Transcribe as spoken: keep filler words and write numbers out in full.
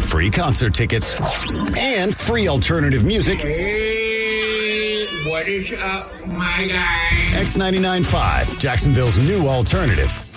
free concert tickets, and free alternative music. Hey, what is up, my guy? X ninety-nine point five, Jacksonville's new alternative.